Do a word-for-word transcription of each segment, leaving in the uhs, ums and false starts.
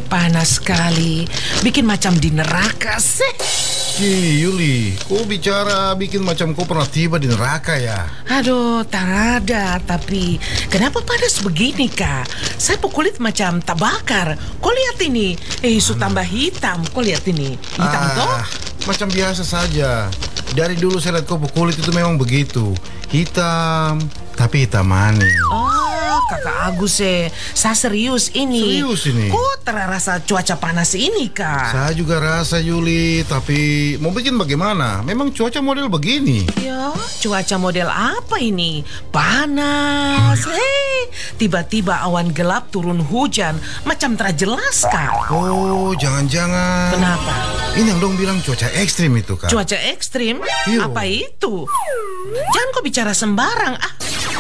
panas sekali. Bikin macam di neraka sih. Ih, Yuli, kau bicara bikin macam kau pernah tiba di neraka ya? Aduh, tak ada. Tapi kenapa panas begini, Kak? Saya kulit macam tak bakar. Kau lihat ini. Eh, su tambah hitam. Kau lihat ini. Hitam ah, toh? Macam biasa saja. Dari dulu saya lihat kau kulit itu memang begitu. Hitam, tapi hitam manis. Oh, Kakak Agus eh. Saya serius ini. Serius ini? Kok terasa cuaca panas ini, Kak? Saya juga rasa, Yuli. Tapi mau bikin bagaimana? Memang cuaca model begini. Ya, cuaca model apa ini? Panas. Hei, tiba-tiba awan gelap turun hujan. Macam tak jelas, Kak. Oh, jangan-jangan. Kenapa? Ini yang dong bilang cuaca ekstrim itu, Kak. Cuaca ekstrim? Iyo. Apa itu? Jangan kau bicara sembarang. Ah.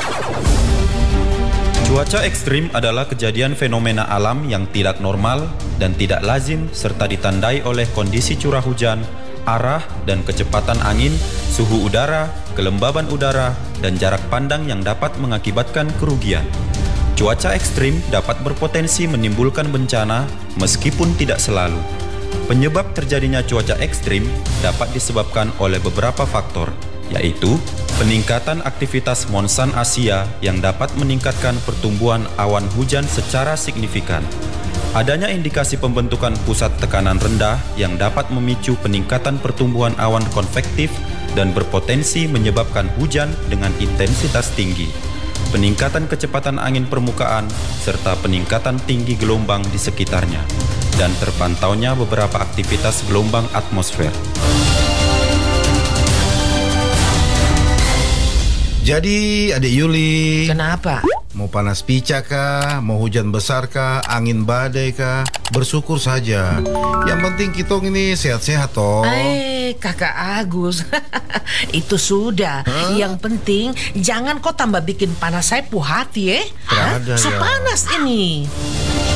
Cuaca ekstrim adalah kejadian fenomena alam yang tidak normal dan tidak lazim serta ditandai oleh kondisi curah hujan, arah dan kecepatan angin, suhu udara, kelembaban udara, dan jarak pandang yang dapat mengakibatkan kerugian. Cuaca ekstrim dapat berpotensi menimbulkan bencana meskipun tidak selalu. Penyebab terjadinya cuaca ekstrim dapat disebabkan oleh beberapa faktor, yaitu peningkatan aktivitas monsun Asia yang dapat meningkatkan pertumbuhan awan hujan secara signifikan. Adanya indikasi pembentukan pusat tekanan rendah yang dapat memicu peningkatan pertumbuhan awan konvektif dan berpotensi menyebabkan hujan dengan intensitas tinggi. Peningkatan kecepatan angin permukaan serta peningkatan tinggi gelombang di sekitarnya, dan terpantaunya beberapa aktivitas gelombang atmosfer. Jadi, adik Yuli, Kenapa? mau panas pica kah, mau hujan besar kah, angin badai kah, bersyukur saja. Yang penting kita ini sehat-sehat toh. Eh, Kakak Agus. Itu sudah. Huh? Yang penting jangan kau tambah bikin panas saya puhati, eh. Terada Hah? ya. Sepanas ini.